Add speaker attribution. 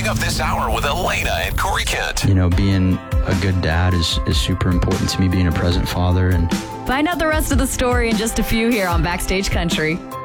Speaker 1: Coming up this hour with Elena and Corey Kent.
Speaker 2: You know, being a good dad is super important to me, being a present father. And
Speaker 3: find out the rest of the story in just a few here on Backstage Country.